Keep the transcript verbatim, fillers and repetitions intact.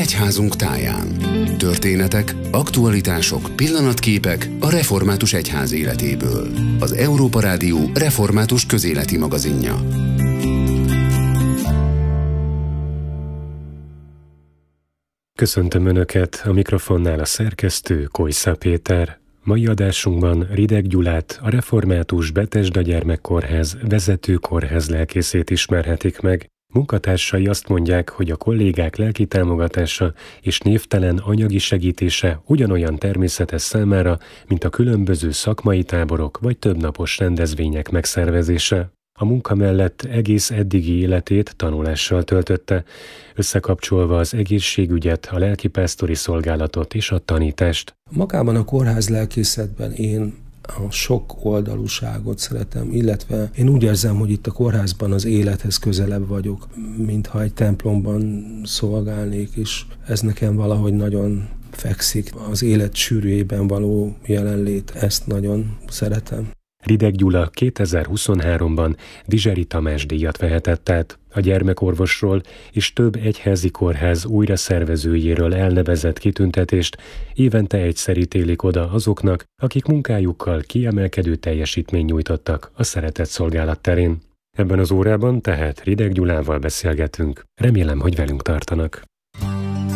egyházunk táján. Történetek, aktualitások, pillanatképek a református egyház életéből. Az Európa Rádió református közéleti magazinja. Köszöntöm Önöket, a mikrofonnál a szerkesztő, Kojsza Péter. Mai adásunkban Rideg Gyulát, a Református Betesda Gyermekkórház vezető kórházlelkészét ismerhetik meg. Munkatársai azt mondják, hogy a kollégák lelki támogatása és névtelen anyagi segítése ugyanolyan természetes számára, mint a különböző szakmai táborok vagy többnapos rendezvények megszervezése. A munka mellett egész eddigi életét tanulással töltötte, összekapcsolva az egészségügyet, a lelkipásztori szolgálatot és a tanítást. Magában a kórházlelkészetben én a sok oldalúságot szeretem, illetve én úgy érzem, hogy itt a kórházban az élethez közelebb vagyok, mintha egy templomban szolgálnék, és ez nekem valahogy nagyon fekszik. Az élet sűrűjében való jelenlét, ezt nagyon szeretem. Rideg Gyula kétezer-huszonháromban Vizseri Tamás díjat vehetett át. A gyermekorvosról és több egyházi kórház újraszervezőjéről elnevezett kitüntetést évente egyszer ítélik oda azoknak, akik munkájukkal kiemelkedő teljesítményt nyújtottak a szeretett szolgálat terén. Ebben az órában tehát Rideg Gyulával beszélgetünk. Remélem, hogy velünk tartanak.